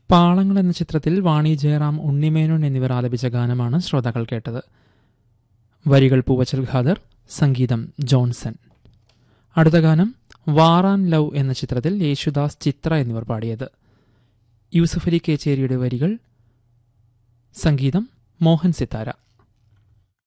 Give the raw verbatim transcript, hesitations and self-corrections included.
പാളങ്ങൾ എന്ന ചിത്രത്തിൽ വാണി ജയറാം, ഉണ്ണിമേനോൻ എന്നിവർ ആലപിച്ച ഗാനമാണ് ശ്രോതാക്കൾ കേട്ടത്. വരികൾ പൂവച്ചൽ ഖാദർ, സംഗീതം ജോൺസൺ. അടുത്ത ഗാനം വാറാൻ ലവ് എന്ന ചിത്രത്തിൽ യേശുദാസ്, ചിത്ര എന്നിവർ പാടിയത്. യൂസഫ് അലി കേച്ചേരിയുടെ വരികൾ, സംഗീതം മോഹൻ സിത്താര.